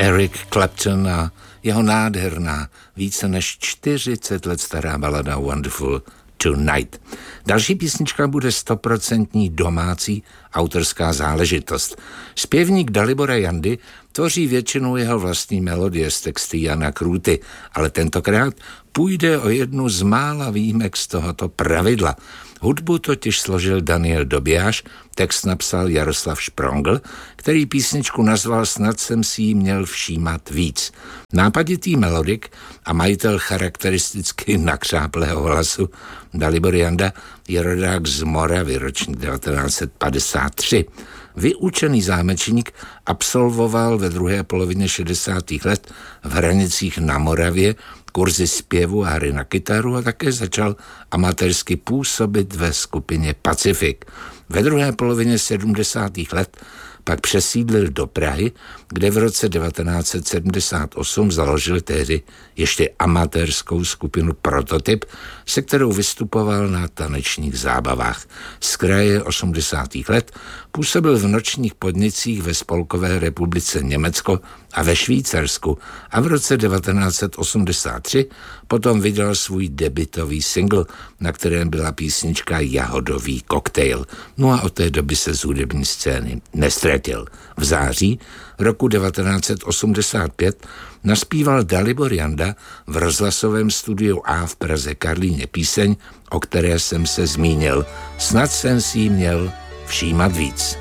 Eric Clapton a jeho nádherná, více než 40 let stará balada Wonderful Tonight. Další písnička bude 100% domácí autorská záležitost. Zpěvník Dalibora Jandy tvoří většinou jeho vlastní melodie z texty Jana Krůty, ale tentokrát půjde o jednu z mála výjimek z tohoto pravidla. Hudbu totiž složil Daniel Dobijáš, text napsal Jaroslav Šprongl, který písničku nazval Snad jsem si jí měl všímat víc. Nápaditý melodik a majitel charakteristicky nakřáplého hlasu Dalibor Janda je rodák z Moravy, ročník 1953. Vyučený zámečník absolvoval ve druhé polovině 60. let v Hranicích na Moravě kurzy zpěvu a hry na kytaru a také začal amatérsky působit ve skupině Pacifik. Ve druhé polovině 70. let pak přesídlil do Prahy, kde v roce 1978 založil tehdy ještě amatérskou skupinu Prototyp, se kterou vystupoval na tanečních zábavách. Z kraje 80. let působil v nočních podnicích ve Spolkové republice Německo a ve Švýcarsku a v roce 1983 potom vydal svůj debutový single, na kterém byla písnička Jahodový koktejl. No a od té doby se z hudební scény nestratil. V září roku 1985 naspíval Dalibor Janda v rozhlasovém studiu A v Praze Karlíně píseň, o které jsem se zmínil. Snad jsem si ji měl všímat víc.